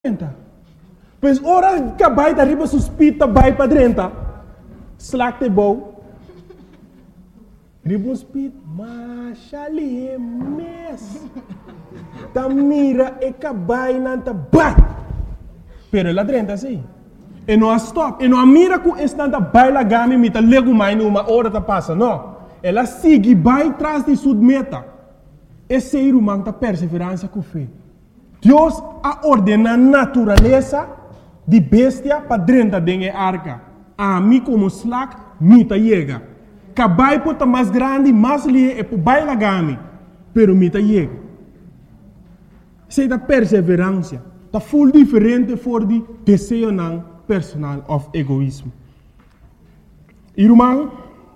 Pois ora que vai da riba suspeita vai para dentro. Slack de bom. Riba suspeita, mas ali é mes. Ta mira e que vai nanta bat. Pero lá dentro assim. E não stop. E não mira que esta baila gami mita lego mais numa hora tá passa, não. Ela sigue vai atrás de sua meta. Esse ser humano tá perseverança com fé. Deus a ordena a natureza de bestia para dentro da arca. A mim como slack, mita chega. Cabai pode mais grande, mais lie e pode baila gami. Pero mita chega. Isso é da perseverança. Tá full diferente for de desejo não personal of egoísmo. Irmão,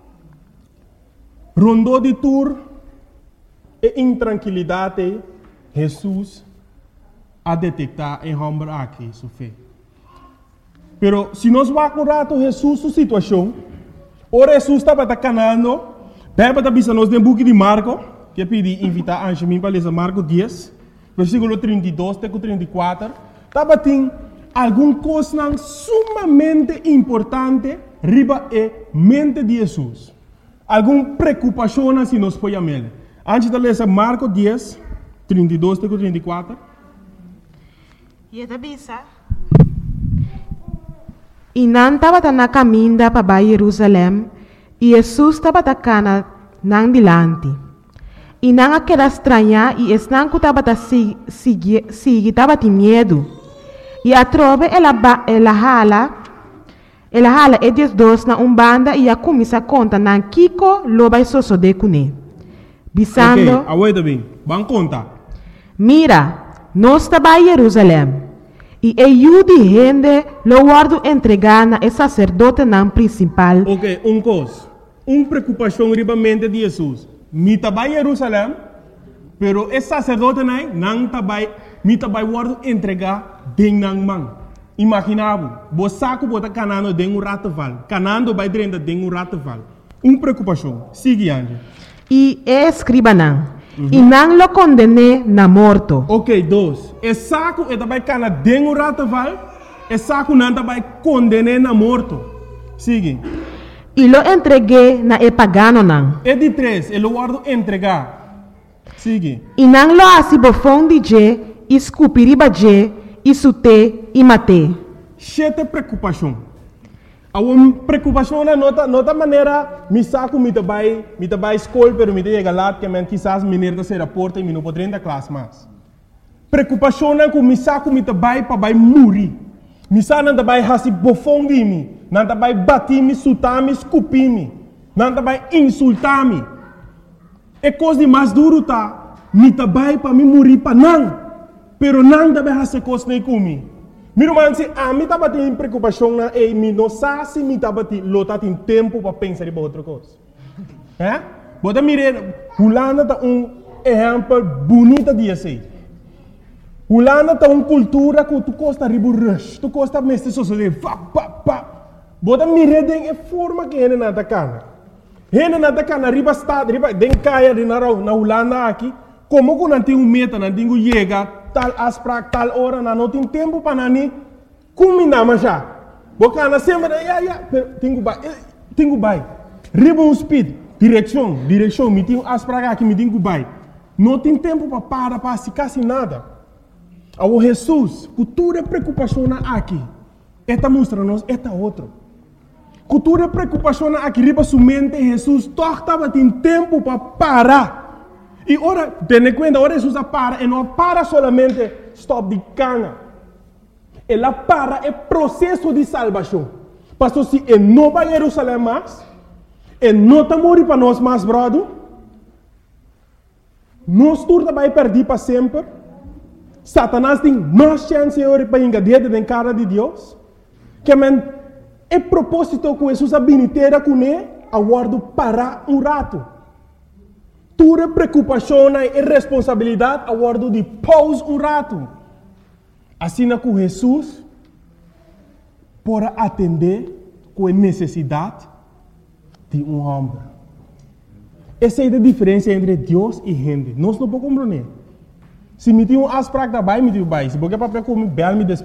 rondou de tour e intranquilidade, Jesus a detectar em homem aqui, sua fé. Pero se nós vamos curar Jesus sua situação, ora Jesus estava canando, beba da bisa nós no book de Marco, que eu pedi invitar a Anjamim para ler Marco 10, versículo 32 até 34, estava tem alguma coisa sumamente importante riba e mente de Jesus. Alguma preocupação se nós podemos ver. Antes de ler Marco 10, 32 até 34. E da bisa. E não estava na caminho para Jerusalém, e Jesus estava na dilante. E não aquela estranha, e não que estava estava de medo. E a trove ela hala e diz dois na banda e a começa a contar na Kiko lo vai sosso de cune. Bisando. Ok, aguenta bem. Vamos contar. Mira, nós estamos em Jerusalém. E eu de gente lo guardo entregar na sacerdote não principal. Ok, coisa. Preocupação ribamente de Jesus. Me está em Jerusalém, pero esse sacerdote não está me está guardo entregar dentro da mão. Imaginava, você saco bota canando dentro do rataval. Canando vai dentro dentro do rataval. Preocupação. Sigue, Anjo. E escriba não. E não lo condene na morto. Ok, dois. E saco e também cana dentro do rataval. E saco não também condene na morto. Sigue. E lo entreguei na e pagano não. E de três, ele guardo entregar. Sigue. E não lo asibofon de je, escupiriba je, isute e mate. Chete preocupação. A preocupação na nota maneira, me saco me trabalho escola, pero me chega lá que man quizás mineiro da ser porta e me não poderia da classe mais. Preocupação na que me saco me trabalho para vai morrer. Me saco não trabalho hasi bofong de mim, não trabalho bater me, sutar me, escupir me, não trabalho insultar me. É coisa de mais duro tá, me trabalho para me morrer para não, pero não trabalho hasi coisa nem comigo. Meu irmão, se a mim estava tendo preocupação na e me não sabe se me estava tendo tempo para pensar em outra coisa. É? Bota mirar, Holanda tá exemplo bonito de assim. Holanda tá cultura que tu costa ribo rush, tu costa mestre sociedade, Bota mirar de forma que ele nada cana. Ele nada cana riba estado, riba den caia de na Holanda aqui, como que não tem meta, não tem chega tal aspra tal hora não tem tempo para nani combinar mais já bocana sempre tenho bai ribbon speed direção me tenho aspra aqui me tenho bai não tem tempo para se quase nada ao Jesus cultura preocupação aqui esta mostra nós esta outro cultura preocupação aqui riba somente Jesus estava tem tempo para parar. E ora, tenha conta, ora Jesus para, e não para solamente stop de cana. Ela para é processo de salvação. Pastor, se ele não vai a Jerusalém mais, ele não está morrendo para nós mais, brother. Nós todos vai perder para sempre. Satanás tem mais chance para engadir dentro da cara de Deus. Que é propósito que Jesus habilitera com ele, aguardo para rato. Tua preocupação e responsabilidade a guardo de pause rato. Assim que Jesus para atender com a necessidade de homem. Essa é a diferença entre Deus e gente. Nós não podemos compreender. Se me tem uma afspraak daarbij, me tem bij. Se você para preocupar, bel me